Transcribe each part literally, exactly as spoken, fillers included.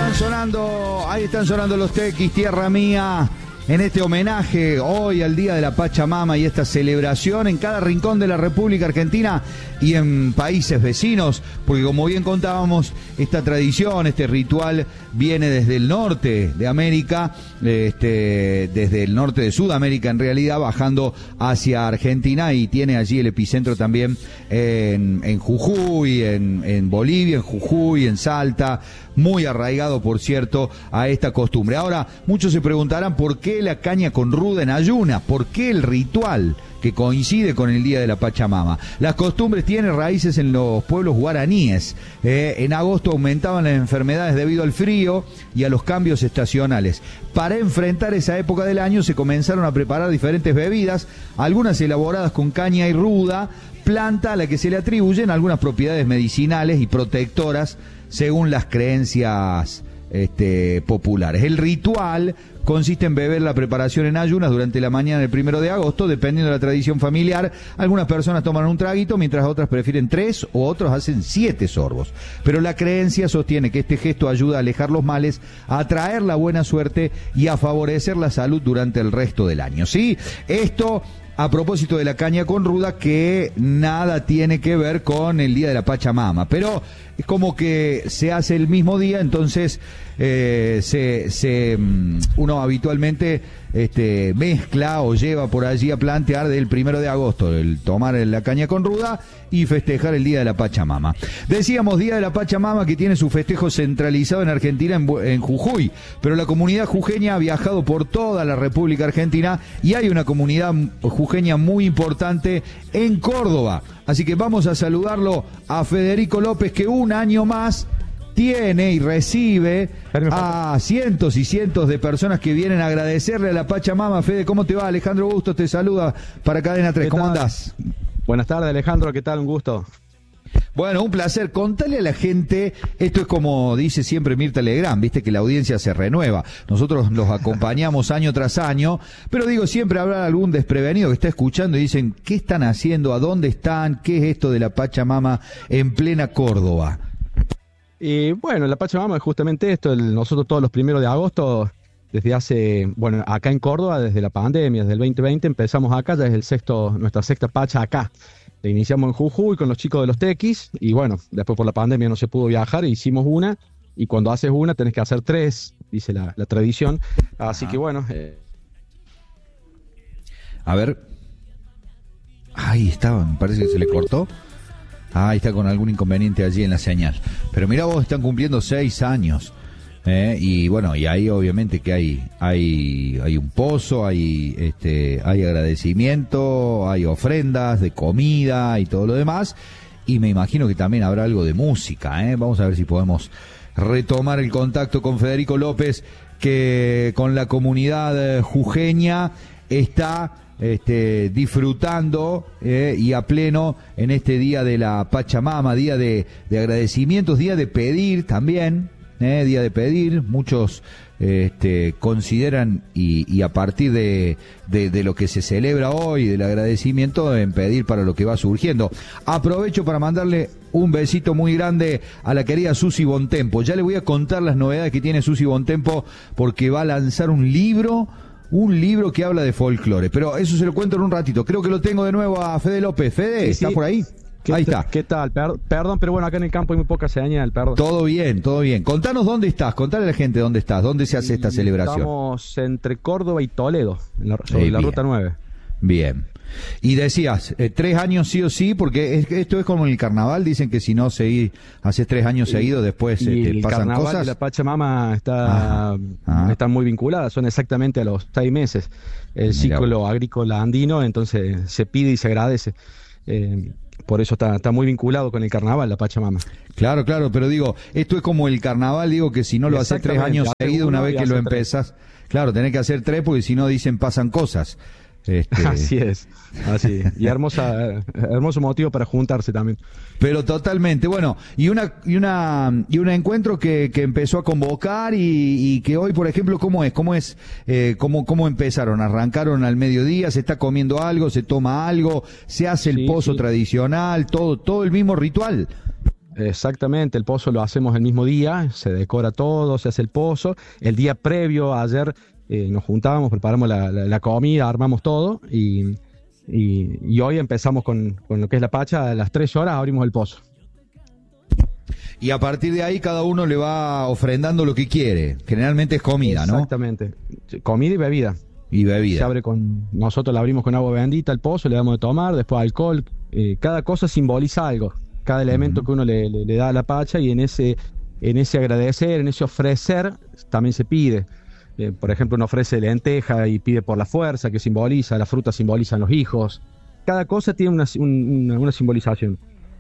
están sonando, ahí están sonando los Tequis, Tierra Mía, en este homenaje hoy al Día de la Pachamama y esta celebración en cada rincón de la República Argentina y en países vecinos, porque como bien contábamos, esta tradición, este ritual viene desde el norte de América, este, desde el norte de Sudamérica en realidad, bajando hacia Argentina, y tiene allí el epicentro también en, en Jujuy, en, en Bolivia, en Jujuy, en Salta, muy arraigado, por cierto, a esta costumbre. Ahora, muchos se preguntarán por qué la caña con ruda en ayunas, por qué el ritual que coincide con el Día de la Pachamama. Las costumbres tienen raíces en los pueblos guaraníes. Eh, en agosto aumentaban las enfermedades debido al frío y a los cambios estacionales. Para enfrentar esa época del año se comenzaron a preparar diferentes bebidas, algunas elaboradas con caña y ruda, planta a la que se le atribuyen algunas propiedades medicinales y protectoras según las creencias este, populares. El ritual consiste en beber la preparación en ayunas durante la mañana del primero de agosto, dependiendo de la tradición familiar. Algunas personas toman un traguito, mientras otras prefieren tres o otros hacen siete sorbos. Pero la creencia sostiene que este gesto ayuda a alejar los males, a atraer la buena suerte y a favorecer la salud durante el resto del año. ¿Sí? Esto a propósito de la caña con ruda, que nada tiene que ver con el Día de la Pachamama, pero es como que se hace el mismo día, entonces eh, se, se uno habitualmente este, mezcla o lleva por allí a plantear del primero de agosto, el tomar la caña con ruda y festejar el Día de la Pachamama. Decíamos Día de la Pachamama, que tiene su festejo centralizado en Argentina, en, en Jujuy, pero la comunidad jujeña ha viajado por toda la República Argentina y hay una comunidad jujeña muy importante en Córdoba. Así que vamos a saludarlo a Federico López, que un año más tiene y recibe a cientos y cientos de personas que vienen a agradecerle a la Pachamama. Fede, ¿cómo te va? Alejandro Bustos te saluda para Cadena tres. ¿Cómo andás? Buenas tardes, Alejandro, ¿qué tal? Un gusto. Bueno, un placer. Contale a la gente, esto es como dice siempre Mirta Legrand, viste que la audiencia se renueva. Nosotros los acompañamos año tras año, pero digo, siempre habrá algún desprevenido que está escuchando y dicen, ¿qué están haciendo? ¿A dónde están? ¿Qué es esto de la Pachamama en plena Córdoba? Y bueno, la Pachamama es justamente esto. El, nosotros todos los primeros de agosto, desde hace, bueno, acá en Córdoba, desde la pandemia, desde el veinte veinte, empezamos acá, ya es el sexto, nuestra sexta Pacha acá. Le iniciamos en Jujuy con los chicos de los Tequis y bueno, después por la pandemia no se pudo viajar, hicimos una, y cuando haces una tenés que hacer tres, dice la, la tradición. Así Ajá. que bueno. Eh... A ver. Ahí estaba, me parece que se le cortó. Ahí está con algún inconveniente allí en la señal. Pero mirá vos, están cumpliendo seis años. Eh, y bueno, y ahí obviamente que hay hay hay un pozo, hay este hay agradecimiento, hay ofrendas de comida y todo lo demás, y me imagino que también habrá algo de música, ¿eh? Vamos a ver si podemos retomar el contacto con Federico López, que con la comunidad jujeña está este, disfrutando eh, y a pleno en este día de la Pachamama, día de, de agradecimientos, día de pedir también. Eh, día de pedir, muchos este, consideran y, y a partir de, de, de lo que se celebra hoy, del agradecimiento, en pedir para lo que va surgiendo. Aprovecho para mandarle un besito muy grande a la querida Susi Bontempo. Ya le voy a contar las novedades que tiene Susi Bontempo, porque va a lanzar un libro, un libro que habla de folclore, pero eso se lo cuento en un ratito. Creo que lo tengo de nuevo a Fede López. Fede, sí, ¿está sí. por ahí? Ahí está. ¿Qué tal? Per perdón, pero bueno, acá en el campo hay muy poca señal, perdón. Todo bien, todo bien. Contanos dónde estás, contale a la gente dónde estás, dónde se hace esta celebración. Estamos entre Córdoba y Toledo, en la, sobre eh, la bien. ruta nueve. Bien. Y decías, eh, tres años sí o sí, porque es, esto es como en el carnaval, dicen que si no seguís, haces tres años y, seguidos, después eh, te el pasan carnaval cosas. Y la Pachamama está, ajá, ajá. están muy vinculadas, son exactamente a los seis meses. El Mirá. ciclo agrícola andino, entonces se pide y se agradece. Eh, Por eso está, está muy vinculado con el carnaval, la Pachamama. Claro, claro, pero digo, esto es como el carnaval, digo que si no lo haces tres años seguidos, una vez que lo empezás, claro, tenés que hacer tres porque si no dicen pasan cosas. Este... Así es, así. Y hermosa, hermoso motivo para juntarse también. Pero totalmente, bueno, y una y una y un encuentro que, que empezó a convocar y, y que hoy, por ejemplo, ¿cómo es? ¿Cómo es? Eh, ¿cómo, cómo empezaron? ¿Arrancaron al mediodía? ¿Se está comiendo algo? ¿Se toma algo? ¿Se hace el sí, pozo sí. tradicional? Todo todo el mismo ritual. Exactamente, el pozo lo hacemos el mismo día, se decora todo, se hace el pozo. El día previo, ayer, eh, nos juntábamos, preparamos la, la, la comida, armamos todo y, y, y hoy empezamos con, con lo que es la pacha. A las tres horas abrimos el pozo. Y a partir de ahí cada uno le va ofrendando lo que quiere. Generalmente es comida, ¿no? Exactamente, comida y bebida. Y bebida. Se abre con, nosotros la abrimos con agua bendita, el pozo, le damos de tomar, después alcohol. Eh, cada cosa simboliza algo, cada elemento uh-huh. que uno le, le, le da a la pacha, y en ese, en ese agradecer, en ese ofrecer, también se pide. Eh, por ejemplo, uno ofrece lenteja y pide por la fuerza, que simboliza, la fruta simboliza los hijos. Cada cosa tiene una, una, una simbolización.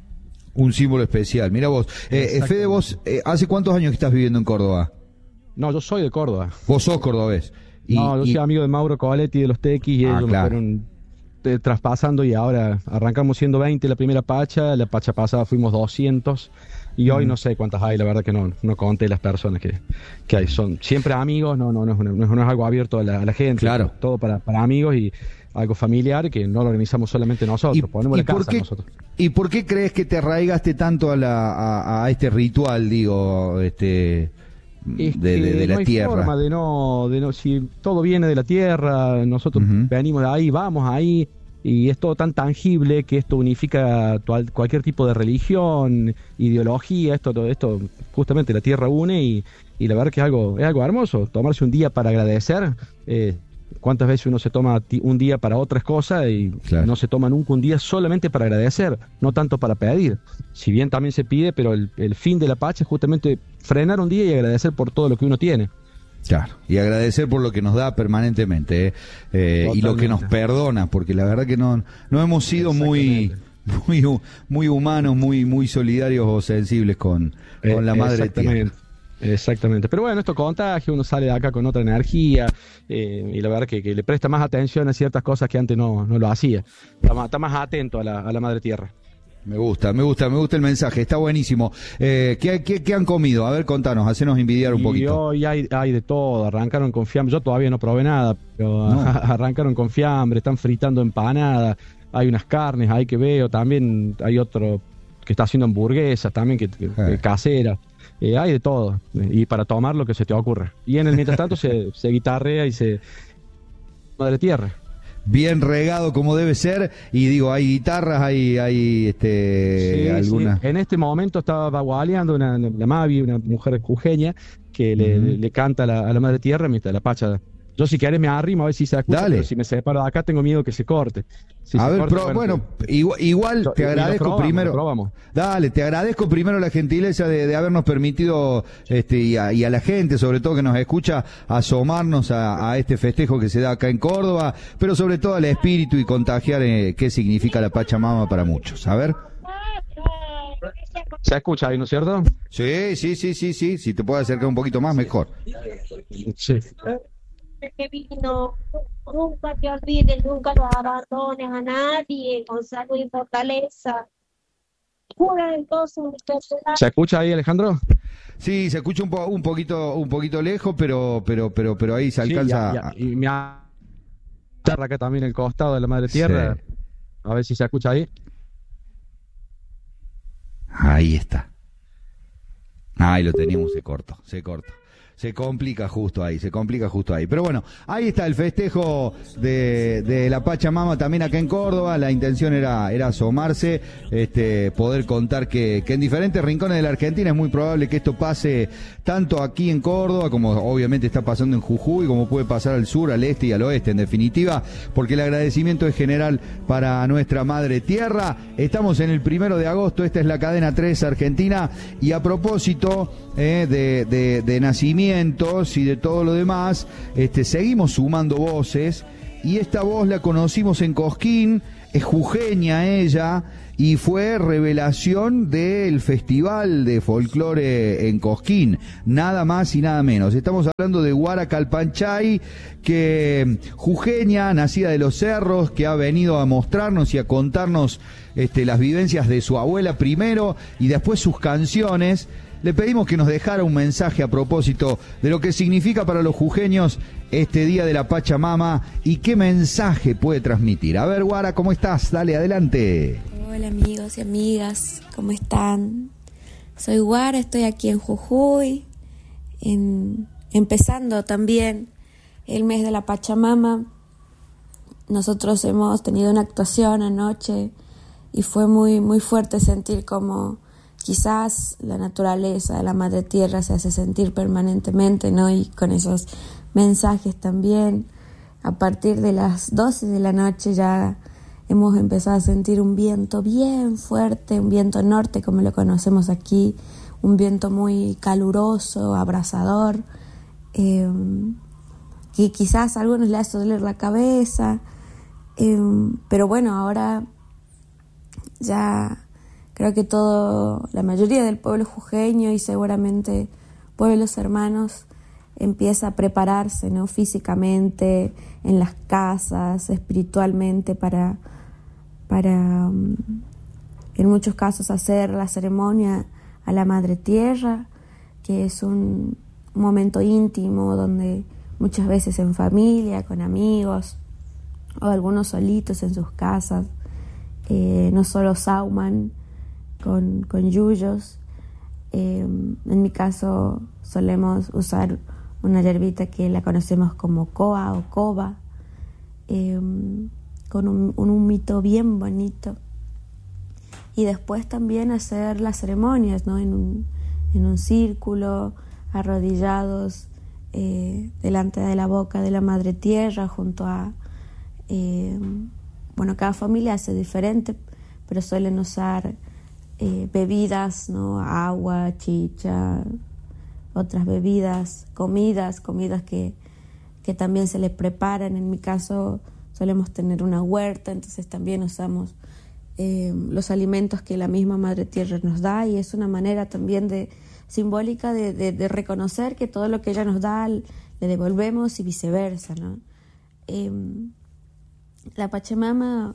Un símbolo especial. Mira vos, eh, Fede, vos, eh, ¿hace cuántos años que estás viviendo en Córdoba? No, yo soy de Córdoba. Vos sos cordobés. Y, no, yo y... soy amigo de Mauro Coletti de los Tequis, y ah, ellos claro. me fueron eh, traspasando, y ahora arrancamos siendo veinte la primera pacha, la pacha pasada fuimos doscientos, y hoy mm. no sé cuántas hay, la verdad que no, no conté las personas que, que hay. Son siempre amigos, no, no, no, es, no, es, no es algo abierto a la, a la gente, claro. Todo para, para amigos, y algo familiar que no lo organizamos solamente nosotros, ¿Y, ponemos y la casa por qué, nosotros. ¿Y por qué crees que te arraigaste tanto a, la, a, a este ritual, digo, este de, de, de la no hay tierra? Forma de no, de no, si todo viene de la tierra, nosotros uh-huh. venimos de ahí, vamos ahí, y es todo tan tangible que esto unifica tual, cualquier tipo de religión, ideología, esto, todo esto, justamente la tierra une, y, y la verdad que es algo, es algo hermoso, tomarse un día para agradecer. eh, ¿Cuántas veces uno se toma un día para otras cosas y claro. no se toma nunca un día solamente para agradecer, no tanto para pedir? Si bien también se pide, pero el, el fin de la pacha es justamente frenar un día y agradecer por todo lo que uno tiene. Claro, y agradecer por lo que nos da permanentemente, ¿eh? Eh, y lo que nos perdona, porque la verdad que no, no hemos sido muy, muy, muy humanos, muy, muy solidarios o sensibles con, con la madre tierra. Exactamente, pero bueno, esto contagia, uno sale de acá con otra energía, eh, y la verdad que, que le presta más atención a ciertas cosas que antes no, no lo hacía, está más, está más atento a la, a la madre tierra. Me gusta, me gusta, me gusta el mensaje, está buenísimo. Eh, ¿qué, qué, ¿Qué han comido? A ver, contanos, hacenos envidiar un y poquito. Hoy hay, hay de todo, arrancaron con fiambre, yo todavía no probé nada, pero no. arrancaron con fiambre, están fritando empanadas, hay unas carnes ahí que veo, también hay otro que está haciendo hamburguesas también, que, que, eh. que casera. Eh, hay de todo, y para tomar lo que se te ocurra. Y en el mientras tanto se, se guitarrea y se... madre tierra. Bien regado como debe ser, y digo, hay guitarras, hay, hay este, sí, algunas... Sí. En este momento estaba bagualeando una, la Mavi, una mujer jujeña, que le, uh-huh. le, le canta a la, a la madre tierra mientras la pacha... Yo si querés me arrimo a ver si se escucha, Dale. Pero si me separo de acá tengo miedo que se corte. Si a se ver, corte, pro, bueno, que... igual, igual te agradezco probamos, primero. Dale, te agradezco primero la gentileza de, de habernos permitido, este, y a, y a la gente, sobre todo que nos escucha, asomarnos a, a este festejo que se da acá en Córdoba, pero sobre todo al espíritu y contagiar eh, qué significa la Pachamama para muchos. A ver. ¿Se escucha ahí, no es cierto? Sí, sí, sí, sí, sí. Si te puedo acercar un poquito más, mejor. Sí. Que vino, nunca te olvides, nunca los abandones a nadie, con salud y fortaleza. Cura de todo su ¿Se escucha ahí, Alejandro? Sí, se escucha un, po un poquito un poquito lejos, pero pero pero pero ahí se alcanza. Sí, ya, ya. Y me charla acá también el costado de la madre tierra. Sí. A ver si se escucha ahí. Ahí está. Ahí lo teníamos, se cortó, se cortó. Se complica justo ahí, se complica justo ahí. Pero bueno, ahí está el festejo de, de la Pachamama también acá en Córdoba. La intención era, era asomarse, este, poder contar que, que en diferentes rincones de la Argentina es muy probable que esto pase tanto aquí en Córdoba, como obviamente está pasando en Jujuy, como puede pasar al sur, al este y al oeste, en definitiva, porque el agradecimiento es general para nuestra madre tierra. Estamos en el primero de agosto, esta es la cadena tres Argentina, y a propósito eh, de, de, de nacimiento y de todo lo demás, este, seguimos sumando voces, y esta voz la conocimos en Cosquín, es jujeña ella, y fue revelación del Festival de Folclore en Cosquín, nada más y nada menos. Estamos hablando de Guara Calpanchay, que jujeña, nacida de los cerros, que ha venido a mostrarnos y a contarnos este, las vivencias de su abuela primero, y después sus canciones. Le pedimos que nos dejara un mensaje a propósito de lo que significa para los jujeños este día de la Pachamama y qué mensaje puede transmitir. A ver, Guara, ¿cómo estás? Dale, adelante. Hola amigos y amigas, ¿cómo están? Soy Guara, estoy aquí en Jujuy, en, empezando también el mes de la Pachamama. Nosotros hemos tenido una actuación anoche y fue muy, muy fuerte sentir como quizás la naturaleza de la Madre Tierra se hace sentir permanentemente, ¿no? Y con esos mensajes también. A partir de las doce de la noche ya hemos empezado a sentir un viento bien fuerte, un viento norte como lo conocemos aquí, un viento muy caluroso, abrasador, eh, que quizás a algunos les hace doler la cabeza, eh, pero bueno, ahora ya creo que todo, la mayoría del pueblo jujeño y seguramente pueblos hermanos empieza a prepararse, ¿no? Físicamente, en las casas, espiritualmente, para, para um, en muchos casos hacer la ceremonia a la Madre Tierra, que es un momento íntimo donde muchas veces en familia, con amigos, o algunos solitos en sus casas, eh, no solo sauman con, con yuyos. Eh, en mi caso solemos usar una hierbita que la conocemos como coa o coba, eh, con un, un humito bien bonito. Y después también hacer las ceremonias, ¿no? En un, en un círculo, arrodillados eh, delante de la boca de la Madre Tierra, junto a... Eh, bueno, cada familia hace diferente, pero suelen usar eh, bebidas, ¿no? Agua, chicha, otras bebidas, comidas, comidas que, que también se les preparan. En mi caso solemos tener una huerta, entonces también usamos eh, los alimentos que la misma Madre Tierra nos da, y es una manera también de simbólica de, de, de reconocer que todo lo que ella nos da le devolvemos y viceversa, ¿no? Eh, la Pachamama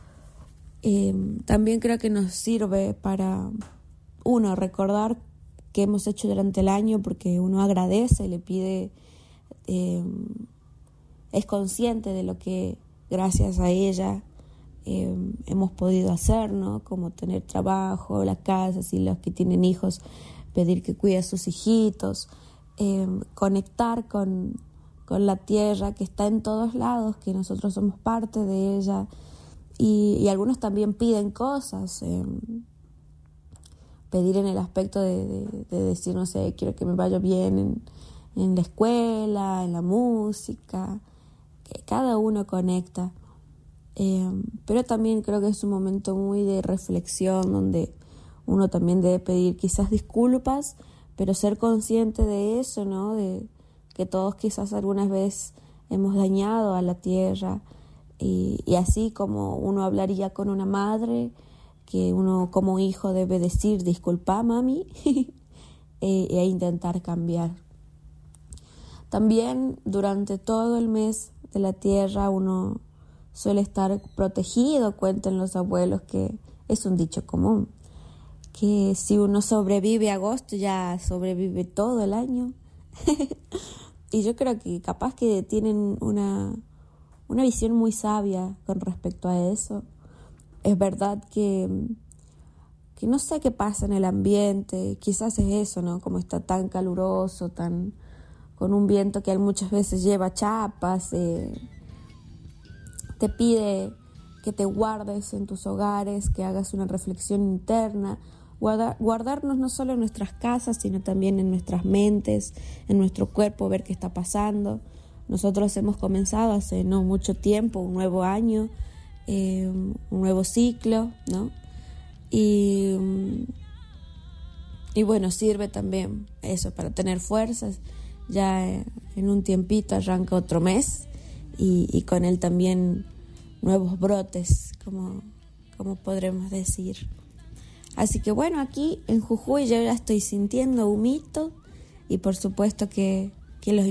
eh, también creo que nos sirve para, uno, recordar que hemos hecho durante el año, porque uno agradece, le pide, eh, es consciente de lo que gracias a ella eh, hemos podido hacer, ¿no? Como tener trabajo, la casa, si los que tienen hijos, pedir que cuide a sus hijitos, eh, conectar con, con la tierra que está en todos lados, que nosotros somos parte de ella, y, y algunos también piden cosas, eh, pedir en el aspecto de, de, de decir, no sé, quiero que me vaya bien en, en la escuela, en la música, que cada uno conecta. Eh, pero también creo que es un momento muy de reflexión, donde uno también debe pedir quizás disculpas, pero ser consciente de eso, ¿no? De que todos quizás algunas veces hemos dañado a la tierra, y, y así como uno hablaría con una madre, que uno como hijo debe decir, disculpa mami, e, e intentar cambiar. También durante todo el mes de la tierra uno suele estar protegido, cuentan los abuelos, que es un dicho común, que si uno sobrevive a agosto ya sobrevive todo el año. Y yo creo que capaz que tienen una, una visión muy sabia con respecto a eso. Es verdad que, que no sé qué pasa en el ambiente, quizás es eso, ¿no? Como está tan caluroso, tan con un viento que muchas veces lleva chapas, eh, te pide que te guardes en tus hogares, que hagas una reflexión interna, guardar, guardarnos no solo en nuestras casas, sino también en nuestras mentes, en nuestro cuerpo, ver qué está pasando. Nosotros hemos comenzado hace no mucho tiempo un nuevo año, Eh, un nuevo ciclo, ¿no? Y, y bueno, sirve también eso para tener fuerzas. Ya en un tiempito arranca otro mes, y, y con él también nuevos brotes, como, como podremos decir. Así que bueno, aquí en Jujuy yo ya estoy sintiendo humito, y por supuesto que, que los